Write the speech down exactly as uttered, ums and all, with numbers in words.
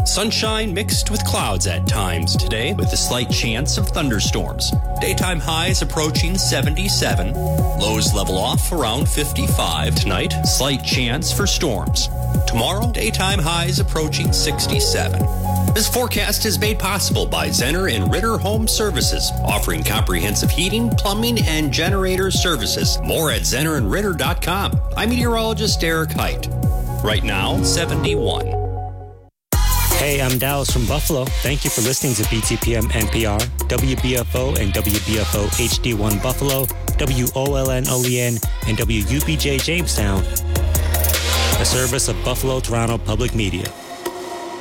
Sunshine mixed with clouds at times today with a slight chance of thunderstorms. Daytime highs approaching seventy-seven. Lows level off around fifty-five. Tonight, slight chance for storms. Tomorrow, daytime highs approaching sixty-seven. This forecast is made possible by Zenner and Ritter Home Services, offering comprehensive heating, plumbing, and generator services. More at zenner and ritter dot com. I'm meteorologist Derek Height. Right now, seventy-one. Hey, I'm Dallas from Buffalo. Thank you for listening to B T P M N P R, W B F O and W B F O H D one Buffalo, W O L N O E N, and W U B J Jamestown, a service of Buffalo Toronto Public Media.